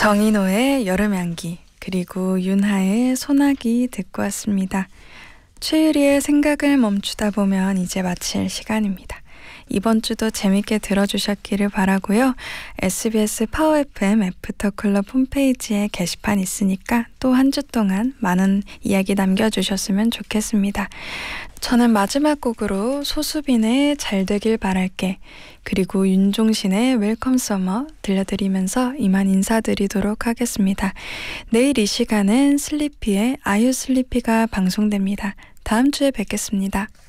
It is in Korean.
정인호의 여름향기, 그리고 윤하의 소나기 듣고 왔습니다. 최유리의 생각을 멈추다 보면 이제 마칠 시간입니다. 이번 주도 재밌게 들어주셨기를 바라고요. SBS 파워 FM 애프터클럽 홈페이지에 게시판 있으니까 또 한 주 동안 많은 이야기 남겨주셨으면 좋겠습니다. 저는 마지막 곡으로 소수빈의 잘 되길 바랄게, 그리고 윤종신의 웰컴 서머 들려드리면서 이만 인사드리도록 하겠습니다. 내일 이 시간은 슬리피의 아유 슬리피가 방송됩니다. 다음 주에 뵙겠습니다.